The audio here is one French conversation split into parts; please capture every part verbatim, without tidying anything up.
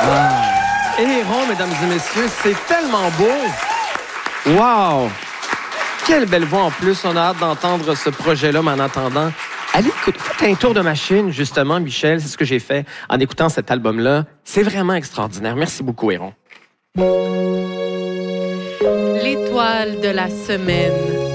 Ah. Héron, mesdames et messieurs, c'est tellement beau. Wow! Quelle belle voix en plus. On a hâte d'entendre ce projet-là, mais en attendant, allez, écoute, faites un tour de machine, justement, Michel. C'est ce que j'ai fait en écoutant cet album-là. C'est vraiment extraordinaire. Merci beaucoup, Héron. L'étoile de la semaine.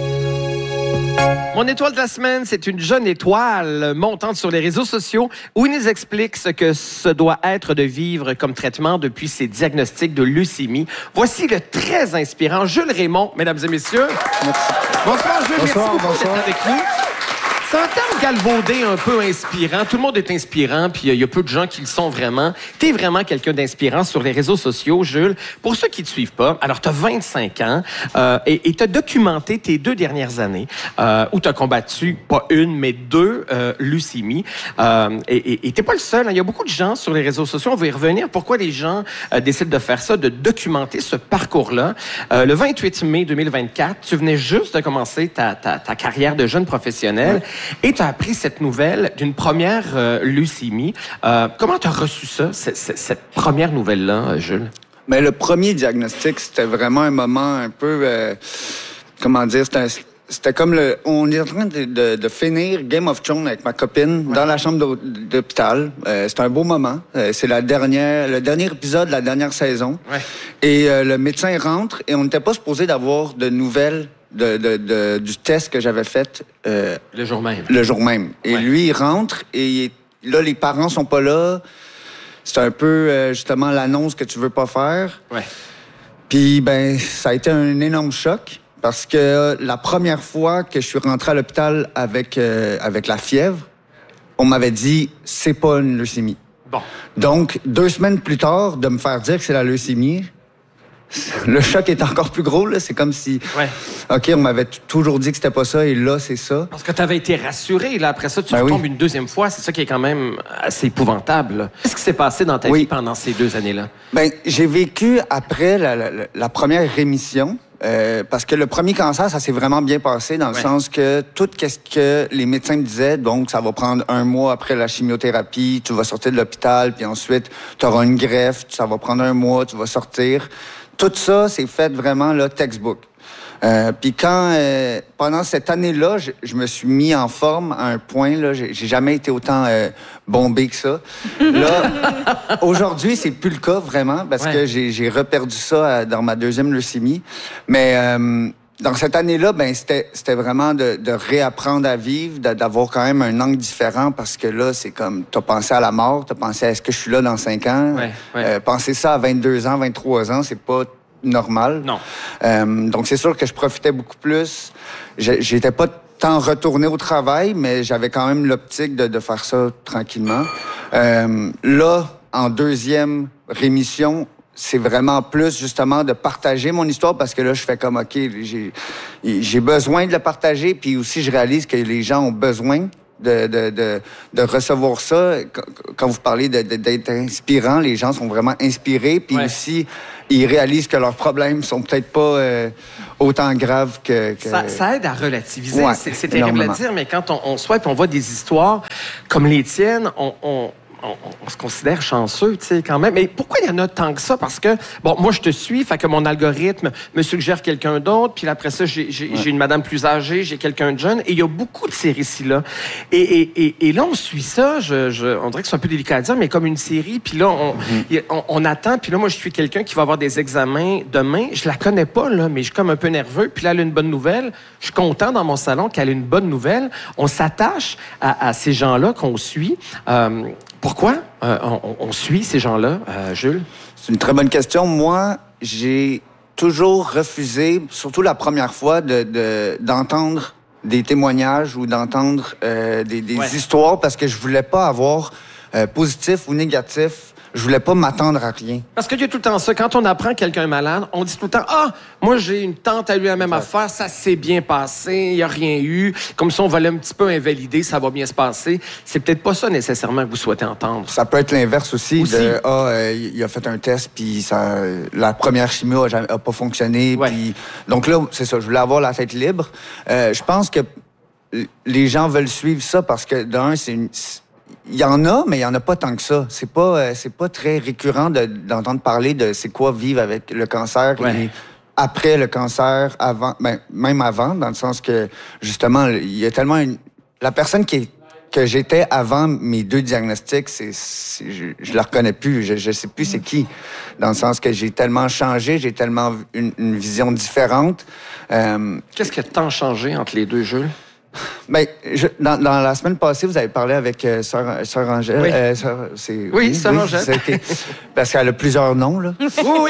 Mon étoile de la semaine, c'est une jeune étoile montante sur les réseaux sociaux où il nous explique ce que ce doit être de vivre comme traitement depuis ses diagnostics de leucémie. Voici le très inspirant Jules Raymond, mesdames et messieurs. Merci. Bonsoir, Jules. Bonsoir, Merci beaucoup bonsoir. d'être avec nous. C'est un terme galvaudé, un peu inspirant. Tout le monde est inspirant, puis il y a peu de gens qui le sont vraiment. Tu es vraiment quelqu'un d'inspirant sur les réseaux sociaux, Jules. Pour ceux qui ne te suivent pas, alors tu as vingt-cinq ans euh, et tu as documenté tes deux dernières années euh, où tu as combattu, pas une, mais deux euh, leucémies. Euh, et tu n'es pas le seul. Il y a beaucoup de gens sur les réseaux sociaux. On va y revenir. Pourquoi les gens euh, décident de faire ça, de documenter ce parcours-là? Euh, le vingt-huit mai deux mille vingt-quatre, tu venais juste de commencer ta, ta, ta carrière de jeune professionnel. Ouais. Et tu as appris cette nouvelle d'une première euh, leucémie. Euh, comment tu as reçu ça, cette, cette première nouvelle-là, Jules? Mais le premier diagnostic, c'était vraiment un moment un peu... Euh, comment dire? C'était, un, c'était comme le... On est en train de, de, de finir Game of Thrones avec ma copine ouais. dans la chambre d'hôpital. Euh, c'était un beau moment. Euh, c'est la dernière, le dernier épisode de la dernière saison. Ouais. Et euh, le médecin rentre et on n'était pas supposé d'avoir de nouvelles De, de, de, du test que j'avais fait... Euh, le jour même. Le jour même. Et ouais. lui, il rentre et il, là, les parents sont pas là. C'est un peu, euh, justement, l'annonce que tu veux pas faire. Ouais. Puis, ben, ça a été un énorme choc parce que euh, la première fois que je suis rentré à l'hôpital avec, euh, avec la fièvre, on m'avait dit, c'est pas une leucémie. Bon. Donc, deux semaines plus tard, de me faire dire que c'est la leucémie... Le choc est encore plus gros, là. C'est comme si... Ouais. OK, on m'avait t- toujours dit que c'était pas ça, et là, c'est ça. Parce que tu avais été rassuré, là. Après ça, tu ben retombes oui. une deuxième fois. C'est ça qui est quand même assez épouvantable, là. Qu'est-ce qui s'est passé dans ta oui. vie pendant ces deux années-là? Ben, j'ai vécu après la, la, la première rémission, euh, parce que le premier cancer, ça s'est vraiment bien passé, dans le ouais. sens que tout ce que les médecins me disaient, donc ça va prendre un mois après la chimiothérapie, tu vas sortir de l'hôpital, puis ensuite, tu auras une greffe, ça va prendre un mois, tu vas sortir... Tout ça, c'est fait vraiment, là, textbook. Euh, Puis quand, euh, pendant cette année-là, je, je me suis mis en forme à un point, là, j'ai, j'ai jamais été autant euh, bombé que ça. Là, aujourd'hui, c'est plus le cas, vraiment, parce ouais. que j'ai, j'ai reperdu ça dans ma deuxième leucémie. Mais euh, dans cette année-là, ben c'était, c'était vraiment de, de réapprendre à vivre, de, d'avoir quand même un angle différent, parce que là, c'est comme, t'as pensé à la mort, t'as pensé à est-ce que je suis là dans cinq ans? Ouais, ouais. Euh, penser ça à vingt-deux ans, vingt-trois ans, c'est pas normal. Non. Euh, donc, c'est sûr que je profitais beaucoup plus. Je, j'étais pas tant retourné au travail, mais j'avais quand même l'optique de, de faire ça tranquillement. Euh, là, en deuxième rémission, c'est vraiment plus, justement, de partager mon histoire parce que là, je fais comme, OK, j'ai, j'ai besoin de le partager, puis aussi, je réalise que les gens ont besoin de, de, de, de recevoir ça. Quand vous parlez de, de, d'être inspirant, les gens sont vraiment inspirés, puis ouais. aussi, ils réalisent que leurs problèmes sont peut-être pas euh, autant graves que... que... Ça, ça aide à relativiser. Ouais, c'est, c'est terrible à dire, mais quand on, on swipe, on voit des histoires comme les tiennes, on... on... On, on se considère chanceux, tu sais, quand même. Mais pourquoi il y en a tant que ça? Parce que, bon, moi, je te suis, fait que mon algorithme me suggère quelqu'un d'autre, puis après ça, j'ai, j'ai, ouais. j'ai une madame plus âgée, j'ai quelqu'un de jeune, et il y a beaucoup de ces récits-là. Et, et, et, et là, on suit ça, je, je, on dirait que c'est un peu délicat à dire, mais comme une série, puis là, on, mm-hmm. on, on attend, puis là, moi, je suis quelqu'un qui va avoir des examens demain. Je la connais pas, là, mais je suis comme un peu nerveux, puis là, elle a une bonne nouvelle. Je suis content dans mon salon qu'elle ait une bonne nouvelle. On s'attache à, à ces gens-là qu'on suit. Euh, Pourquoi euh, on, on suit ces gens-là, euh, Jules? C'est une très bonne question. Moi, j'ai toujours refusé, surtout la première fois, de, de, d'entendre des témoignages ou d'entendre euh, des, des ouais. histoires parce que je voulais pas avoir euh, positif ou négatif. Je voulais pas m'attendre à rien. Parce qu'il y a tout le temps ça. Quand on apprend que quelqu'un est malade, on dit tout le temps « Ah, moi, j'ai une tante à lui la même ouais. affaire, ça s'est bien passé, il n'y a rien eu. » Comme ça, on va un petit peu invalider, ça va bien se passer. C'est peut-être pas ça nécessairement que vous souhaitez entendre. Ça peut être l'inverse aussi. aussi. De « Ah, euh, il a fait un test, puis ça, la première chimio a, a pas fonctionné. Ouais. » Puis donc là, c'est ça, je voulais avoir la tête libre. Euh, je pense que les gens veulent suivre ça parce que, d'un, c'est une... il y en a, mais il y en a pas tant que ça. C'est pas, euh, c'est pas très récurrent de, d'entendre parler de c'est quoi vivre avec le cancer ouais. et après le cancer, avant, ben, même avant, dans le sens que, justement, il y a tellement une... La personne qui est, que j'étais avant mes deux diagnostics, c'est, c'est je, je la reconnais plus. Je, je sais plus c'est qui. Dans le sens que j'ai tellement changé, j'ai tellement une, une vision différente. Euh, Qu'est-ce qui a tant changé entre les deux, Jules? Ben, je, dans, dans la semaine passée, vous avez parlé avec euh, sœur, sœur Angèle. Oui, euh, sœur, c'est, oui, oui sœur oui, Angèle. C'est, okay. Parce qu'elle a plusieurs noms, là. Oui, oui.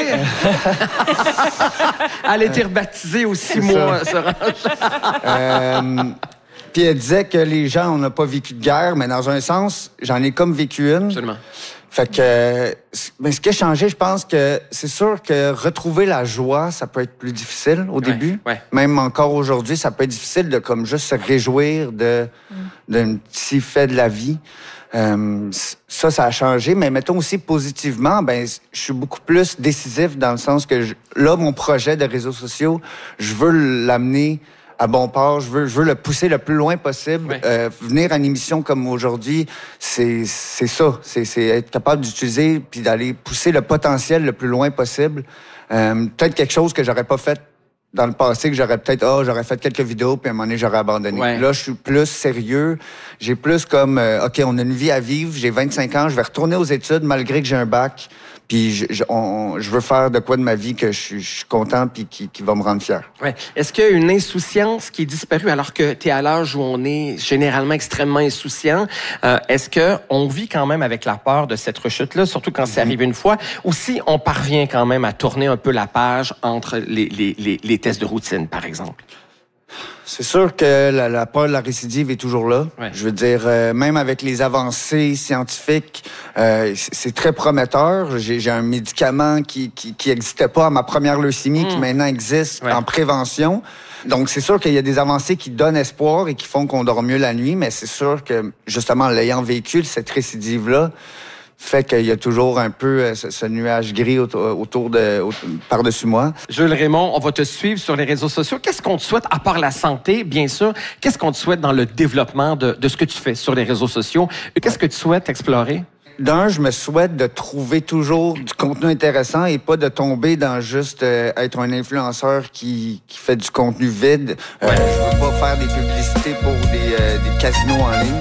Elle a été rebaptisée aussi, C'est moi, sœur Angèle. euh, Puis elle disait que les gens, on n'a pas vécu de guerre, mais dans un sens, j'en ai comme vécu une. Absolument. Fait que, mais ce qui a changé, je pense que c'est sûr que retrouver la joie, ça peut être plus difficile au ouais, début. Ouais. Même encore aujourd'hui, ça peut être difficile de comme juste se réjouir de mm. d'un petit fait de la vie. Euh, ça, ça a changé. Mais mettons aussi positivement, ben, je suis beaucoup plus décisif dans le sens que je, là, mon projet de réseaux sociaux, je veux l'amener à bon port, je veux, je veux le pousser le plus loin possible. Ouais. Euh, venir à une émission comme aujourd'hui, c'est, c'est ça. C'est, c'est être capable d'utiliser puis d'aller pousser le potentiel le plus loin possible. Euh, peut-être quelque chose que j'aurais pas fait dans le passé, que j'aurais peut-être, oh, j'aurais fait quelques vidéos puis à un moment donné, j'aurais abandonné. Ouais. Là, je suis plus sérieux. J'ai plus comme, euh, OK, on a une vie à vivre, j'ai vingt-cinq ans, je vais retourner aux études malgré que j'ai un bac. Puis je, je, on, je veux faire de quoi de ma vie que je, je suis content puis qui, qui va me rendre fier. Ouais. Est-ce qu'il y a une insouciance qui est disparue alors que tu es à l'âge où on est généralement extrêmement insouciant? Euh, est-ce que on vit quand même avec la peur de cette rechute-là, surtout quand c'est arrivé une fois, ou si on parvient quand même à tourner un peu la page entre les, les, les, les tests de routine, par exemple? C'est sûr que la, la peur de la récidive est toujours là. Ouais. Je veux dire, euh, même avec les avancées scientifiques, euh, c'est, c'est très prometteur. J'ai, j'ai un médicament qui qui, qui existait pas à ma première leucémie, mmh. qui maintenant existe ouais. en prévention. Donc, c'est sûr qu'il y a des avancées qui donnent espoir et qui font qu'on dort mieux la nuit, mais c'est sûr que, justement, l'ayant vécu, cette récidive-là, fait qu'il y a toujours un peu ce, ce nuage gris autour, autour de, autour, par-dessus moi. Jules Raymond, on va te suivre sur les réseaux sociaux. Qu'est-ce qu'on te souhaite, à part la santé, bien sûr, qu'est-ce qu'on te souhaite dans le développement de, de ce que tu fais sur les réseaux sociaux? Qu'est-ce que tu souhaites explorer? D'un, je me souhaite de trouver toujours du contenu intéressant et pas de tomber dans juste euh, être un influenceur qui, qui fait du contenu vide. Euh, ouais. Je veux pas faire des publicités pour des, euh, des casinos en ligne.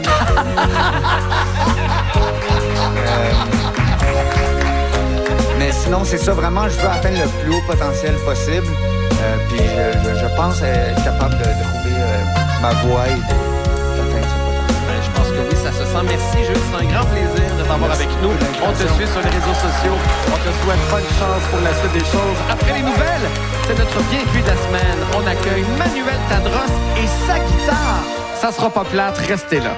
euh, mais sinon, c'est ça, vraiment, je veux atteindre le plus haut potentiel possible. Euh, puis je, je, je pense être capable de, de trouver euh, ma voie et de, d'atteindre ce potentiel. Ouais, je pense que oui, ça se sent. Merci, Jules. C'est un grand plaisir de t'avoir avec nous. On te suit sur les réseaux sociaux. On te souhaite bonne chance pour la suite des choses. Après les nouvelles, c'est notre bien cuit de la semaine. On accueille Manuel Tadros et sa guitare. Ça sera pas plate, restez là.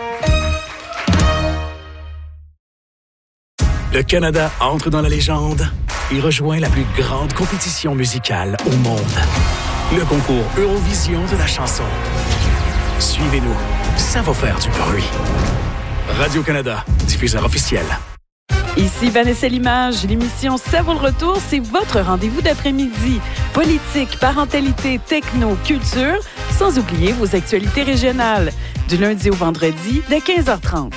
Le Canada entre dans la légende et rejoint la plus grande compétition musicale au monde. Le concours Eurovision de la chanson. Suivez-nous, ça va faire du bruit. Radio-Canada, diffuseur officiel. Ici Vanessa Limage. L'émission Ça vaut le retour, c'est votre rendez-vous d'après-midi. Politique, parentalité, techno, culture, sans oublier vos actualités régionales. Du lundi au vendredi, dès quinze heures trente.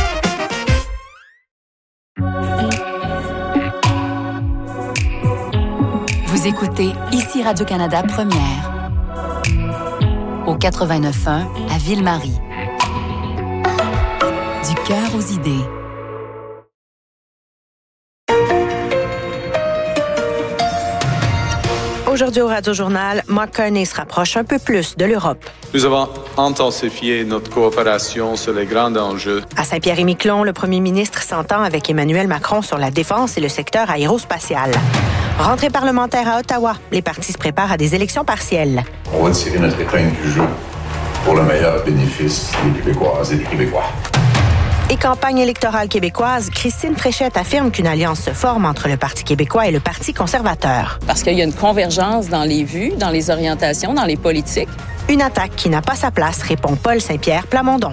Vous écoutez Ici Radio-Canada Première. Au quatre-vingt-neuf point un à Ville-Marie. Du cœur aux idées. Aujourd'hui au Radio-Journal, Mark Carney se rapproche un peu plus de l'Europe. Nous avons intensifié notre coopération sur les grands enjeux. À Saint-Pierre-et-Miquelon, le premier ministre s'entend avec Emmanuel Macron sur la défense et le secteur aérospatial. Rentrée parlementaire à Ottawa, les partis se préparent à des élections partielles. On va tirer notre épingle du jeu pour le meilleur bénéfice des Québécoises et des Québécois. Et campagne électorale québécoise, Christine Fréchette affirme qu'une alliance se forme entre le Parti québécois et le Parti conservateur. Parce qu'il y a une convergence dans les vues, dans les orientations, dans les politiques. Une attaque qui n'a pas sa place, répond Paul Saint-Pierre Plamondon.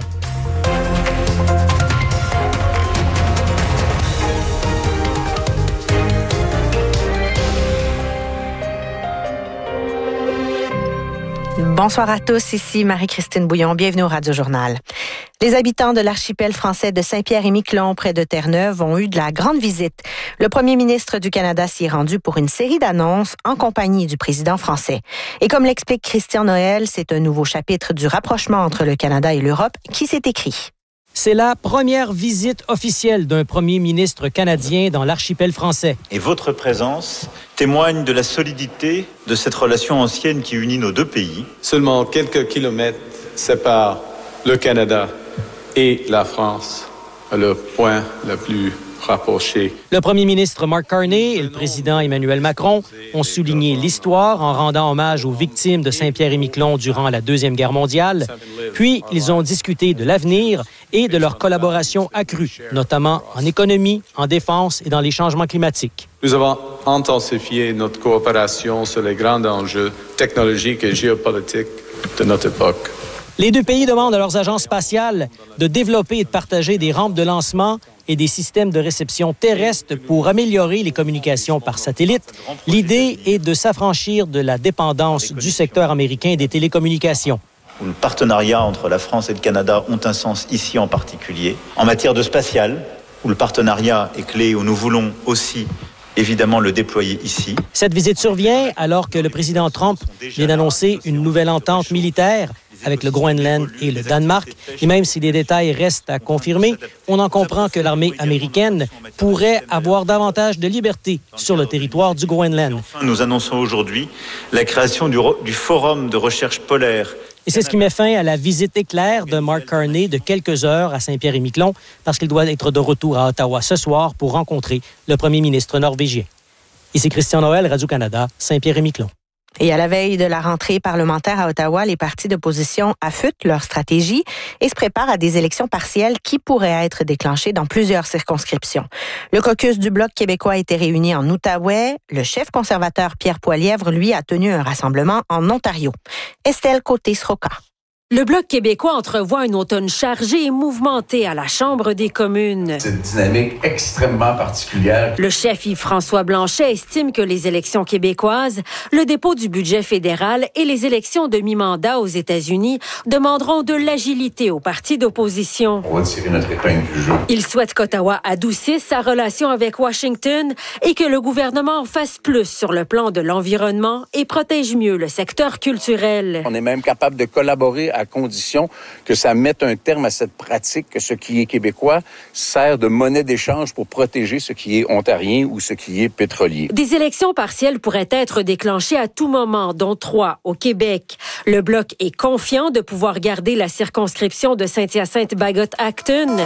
Bonsoir à tous, ici Marie-Christine Bouillon. Bienvenue au Radio Journal. Les habitants de l'archipel français de Saint-Pierre-et-Miquelon, près de Terre-Neuve, ont eu de la grande visite. Le premier ministre du Canada s'y est rendu pour une série d'annonces en compagnie du président français. Et comme l'explique Christian Noël, c'est un nouveau chapitre du rapprochement entre le Canada et l'Europe qui s'est écrit. C'est la première visite officielle d'un premier ministre canadien dans l'archipel français. Et votre présence témoigne de la solidité de cette relation ancienne qui unit nos deux pays. Seulement quelques kilomètres séparent le Canada et la France, le point le plus rapproché. Le premier ministre Mark Carney et le président Emmanuel Macron ont souligné l'histoire en rendant hommage aux victimes de Saint-Pierre-et-Miquelon durant la Deuxième Guerre mondiale. Puis, ils ont discuté de l'avenir et de leur collaboration accrue, notamment en économie, en défense et dans les changements climatiques. Nous avons intensifié notre coopération sur les grands enjeux technologiques et géopolitiques de notre époque. Les deux pays demandent à leurs agences spatiales de développer et de partager des rampes de lancement et des systèmes de réception terrestre pour améliorer les communications par satellite. L'idée est de s'affranchir de la dépendance du secteur américain des télécommunications. Le partenariat entre la France et le Canada ont un sens ici en particulier. En matière de spatial, où le partenariat est clé, où nous voulons aussi évidemment le déployer ici. Cette visite survient alors que le président Trump vient d'annoncer une nouvelle entente militaire avec le Groenland et le Danemark. Et même si des détails restent à confirmer, on en comprend que l'armée américaine pourrait avoir davantage de liberté sur le territoire du Groenland. Nous annonçons aujourd'hui la création du, du Forum de recherche polaire. Et c'est ce qui met fin à la visite éclair de Mark Carney de quelques heures à Saint-Pierre-et-Miquelon parce qu'il doit être de retour à Ottawa ce soir pour rencontrer le premier ministre norvégien. Ici Christian Noël, Radio-Canada, Saint-Pierre-et-Miquelon. Et à la veille de la rentrée parlementaire à Ottawa, les partis d'opposition affûtent leur stratégie et se préparent à des élections partielles qui pourraient être déclenchées dans plusieurs circonscriptions. Le caucus du Bloc québécois a été réuni en Outaouais. Le chef conservateur Pierre Poilievre, lui, a tenu un rassemblement en Ontario. Estelle Côté-Sroka. Le Bloc québécois entrevoit un automne chargé et mouvementé à la Chambre des communes. C'est une dynamique extrêmement particulière. Le chef Yves-François Blanchet estime que les élections québécoises, le dépôt du budget fédéral et les élections de mi-mandat aux États-Unis demanderont de l'agilité aux partis d'opposition. On va tirer notre épingle du jeu. Il souhaite qu'Ottawa adoucisse sa relation avec Washington et que le gouvernement fasse plus sur le plan de l'environnement et protège mieux le secteur culturel. On est même capable de collaborer à condition que ça mette un terme à cette pratique que ce qui est québécois sert de monnaie d'échange pour protéger ce qui est ontarien ou ce qui est pétrolier. Des élections partielles pourraient être déclenchées à tout moment, dont trois au Québec. Le Bloc est confiant de pouvoir garder la circonscription de Saint-Hyacinthe-Bagot-Acton.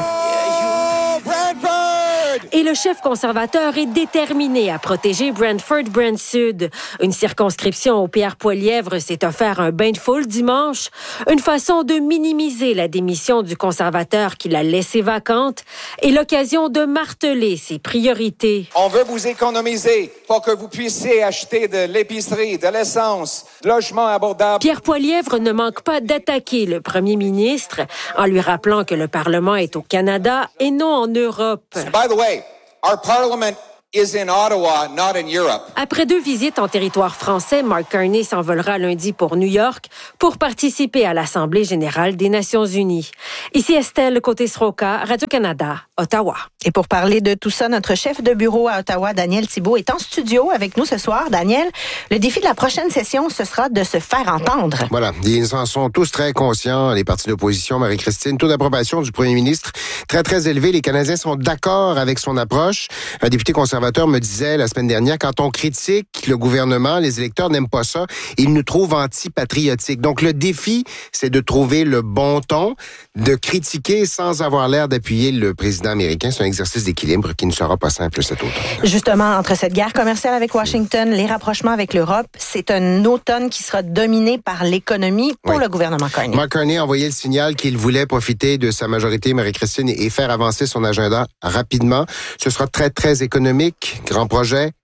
Et le chef conservateur est déterminé à protéger Brantford-Brant-Sud. Une circonscription où Pierre Poilievre s'est offert un bain de foule dimanche. Une façon de minimiser la démission du conservateur qui l'a laissée vacante et l'occasion de marteler ses priorités. On veut vous économiser pour que vous puissiez acheter de l'épicerie, de l'essence, de logements abordables. Pierre Poilievre ne manque pas d'attaquer le premier ministre en lui rappelant que le Parlement est au Canada et non en Europe. By the way, our parliament is in Ottawa, not in Europe. Après deux visites en territoire français, Mark Carney s'envolera lundi pour New York pour participer à l'Assemblée générale des Nations unies. Ici Estelle Côté-Sroka, Radio-Canada, Ottawa. Et pour parler de tout ça, notre chef de bureau à Ottawa, Daniel Thibault, est en studio avec nous ce soir. Daniel, le défi de la prochaine session, ce sera de se faire entendre. Voilà, ils en sont tous très conscients, les partis d'opposition, Marie-Christine. Taux d'approbation du premier ministre très, très élevé. Les Canadiens sont d'accord avec son approche. Un député conservateur me disait la semaine dernière, quand on critique le gouvernement, les électeurs n'aiment pas ça. Ils nous trouvent antipatriotiques. Donc, le défi, c'est de trouver le bon ton, de critiquer sans avoir l'air d'appuyer le président américain. C'est un exercice d'équilibre qui ne sera pas simple cet automne. Justement, entre cette guerre commerciale avec Washington, les rapprochements avec l'Europe, c'est un automne qui sera dominé par l'économie pour oui. le gouvernement Carney. Mark Carney a envoyé le signal qu'il voulait profiter de sa majorité, Marie-Christine, et faire avancer son agenda rapidement. Ce sera très, très économique. Grand projet,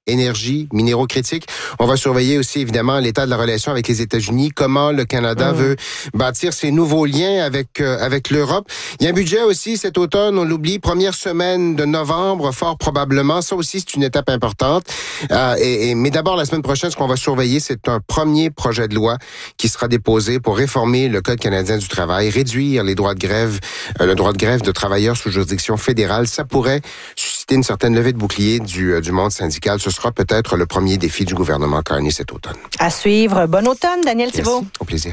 énergie, minéraux critiques. On va surveiller aussi, évidemment, l'état de la relation avec les États-Unis, comment le Canada mmh. veut bâtir ses nouveaux liens avec euh, avec l'Europe. Il y a un budget aussi cet automne, on l'oublie, première semaine de novembre, fort probablement. Ça aussi, c'est une étape importante. Euh, et, et, mais d'abord, la semaine prochaine, ce qu'on va surveiller, c'est un premier projet de loi qui sera déposé pour réformer le Code canadien du travail, réduire les droits de grève, euh, le droit de grève de travailleurs sous juridiction fédérale. Ça pourrait susciter une certaine levée de bouclier du, euh, du monde syndical. Ce sera peut-être le premier défi du gouvernement Carney cet automne. À suivre. Bon automne, Daniel Thibault. Merci. Au plaisir.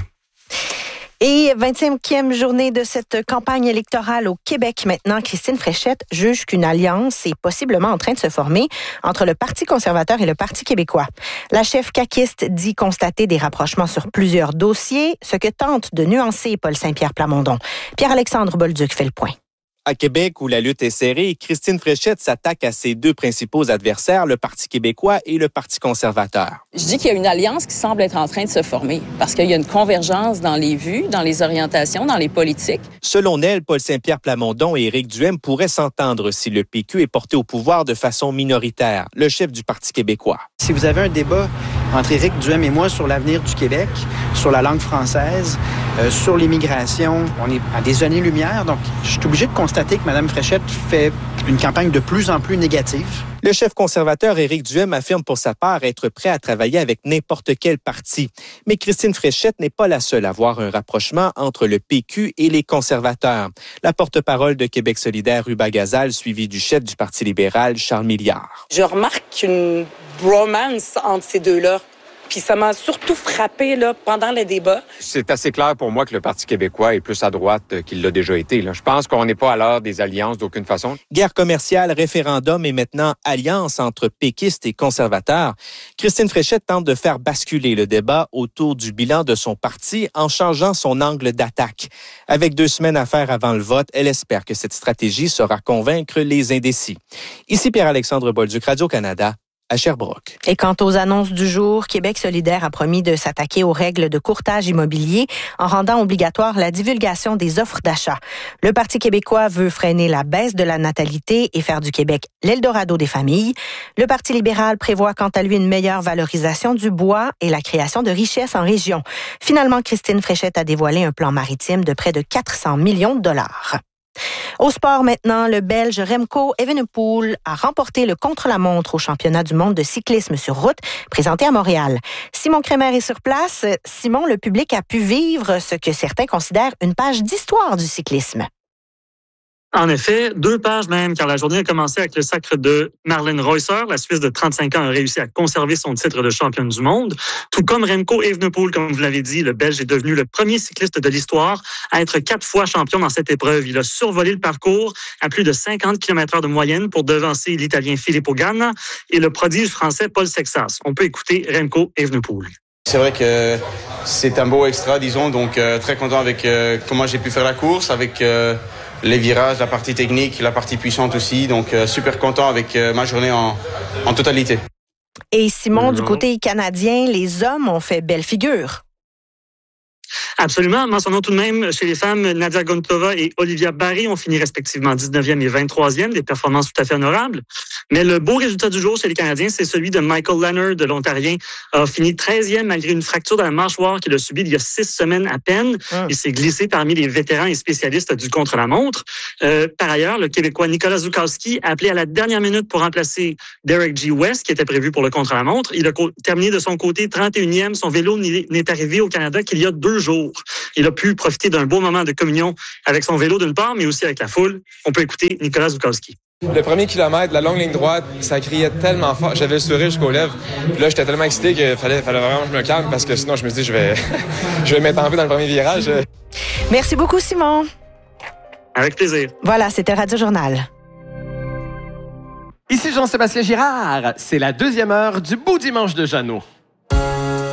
Et vingt-cinquième journée de cette campagne électorale au Québec. Maintenant, Christine Fréchette juge qu'une alliance est possiblement en train de se former entre le Parti conservateur et le Parti québécois. La chef caquiste dit constater des rapprochements sur plusieurs dossiers, ce que tente de nuancer Paul Saint-Pierre Plamondon. Pierre-Alexandre Bolduc fait le point. À Québec, où la lutte est serrée, Christine Fréchette s'attaque à ses deux principaux adversaires, le Parti québécois et le Parti conservateur. Je dis qu'il y a une alliance qui semble être en train de se former parce qu'il y a une convergence dans les vues, dans les orientations, dans les politiques. Selon elle, Paul Saint-Pierre Plamondon et Éric Duhaime pourraient s'entendre si le P Q est porté au pouvoir de façon minoritaire, le chef du Parti québécois. Si vous avez un débat entre Éric Duhaime et moi sur l'avenir du Québec, sur la langue française, euh, sur l'immigration, on est à des années-lumière, donc je suis obligé de constater que Mme Fréchette fait une campagne de plus en plus négative. Le chef conservateur Éric Duhaime affirme pour sa part être prêt à travailler avec n'importe quel parti. Mais Christine Fréchette n'est pas la seule à voir un rapprochement entre le P Q et les conservateurs. La porte-parole de Québec solidaire, Ruba Gazal, suivie du chef du Parti libéral, Charles Milliard. Je remarque une bromance entre ces deux-là. Puis ça m'a surtout frappé là, pendant le débat. C'est assez clair pour moi que le Parti québécois est plus à droite qu'il l'a déjà été. Là. Je pense qu'on n'est pas à l'heure des alliances d'aucune façon. Guerre commerciale, référendum et maintenant alliance entre péquistes et conservateurs. Christine Fréchette tente de faire basculer le débat autour du bilan de son parti en changeant son angle d'attaque. Avec deux semaines à faire avant le vote, elle espère que cette stratégie saura convaincre les indécis. Ici Pierre-Alexandre Bolduc, Radio-Canada. À Sherbrooke. Et quant aux annonces du jour, Québec solidaire a promis de s'attaquer aux règles de courtage immobilier en rendant obligatoire la divulgation des offres d'achat. Le Parti québécois veut freiner la baisse de la natalité et faire du Québec l'Eldorado des familles. Le Parti libéral prévoit quant à lui une meilleure valorisation du bois et la création de richesses en région. Finalement, Christine Fréchette a dévoilé un plan maritime de près de quatre cents millions de dollars. Au sport maintenant, le Belge Remco Evenepoel a remporté le contre-la-montre au championnat du monde de cyclisme sur route présenté à Montréal. Simon Crémer est sur place. Simon, le public a pu vivre ce que certains considèrent une page d'histoire du cyclisme. En effet, deux pages même, car la journée a commencé avec le sacre de Marlene Reusser. La Suisse de trente-cinq ans a réussi à conserver son titre de championne du monde. Tout comme Remco Evenepoel, comme vous l'avez dit, le Belge est devenu le premier cycliste de l'histoire à être quatre fois champion dans cette épreuve. Il a survolé le parcours à plus de cinquante kilomètres heure de moyenne pour devancer l'Italien Filippo Ganna et le prodige français Paul Sexas. On peut écouter Remco Evenepoel. C'est vrai que c'est un beau extra, disons, donc euh, très content avec euh, comment j'ai pu faire la course, avec euh, les virages, la partie technique, la partie puissante aussi, donc euh, super content avec euh, ma journée en, en totalité. Et Simon, du côté canadien, les hommes ont fait belle figure. Absolument. Mentionnons tout de même, chez les femmes, Nadia Gontova et Olivia Barry ont fini respectivement dix-neuvième et vingt-troisième, des performances tout à fait honorables. Mais le beau résultat du jour chez les Canadiens, c'est celui de Michael Leonard, de l'Ontarien, a fini treizième malgré une fracture de la mâchoire qu'il a subie il y a six semaines à peine. Hum. Il s'est glissé parmi les vétérans et spécialistes du contre-la-montre. Euh, par ailleurs, le Québécois Nicolas Zukowski, appelé à la dernière minute pour remplacer Derek G. West, qui était prévu pour le contre-la-montre, il a co- terminé de son côté trente et unième. Son vélo n'est arrivé au Canada qu'il y a deux jours. Il a pu profiter d'un beau moment de communion avec son vélo d'une part, mais aussi avec la foule. On peut écouter Nicolas Zukowski. Le premier kilomètre, la longue ligne droite, ça criait tellement fort. J'avais le sourire jusqu'aux lèvres. Puis là, j'étais tellement excité qu'il fallait, fallait vraiment que je me calme parce que sinon, je me suis dit, je vais, je vais mettre en vue dans le premier virage. Merci beaucoup, Simon. Avec plaisir. Voilà, c'était Radio Journal. Ici Jean-Sébastien Girard. C'est la deuxième heure du beau dimanche de Jeannot.